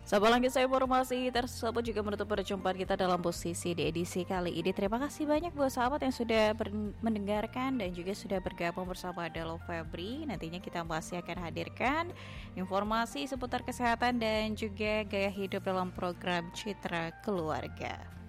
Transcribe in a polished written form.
Sahabat Langit, saya informasi tersebut juga menutup perjumpaan kita dalam posisi di edisi kali ini. Terima kasih banyak buat sahabat yang sudah mendengarkan dan juga sudah bergabung bersama Adelo Febri. Nantinya kita masih akan hadirkan informasi seputar kesehatan dan juga gaya hidup dalam program Citra Keluarga.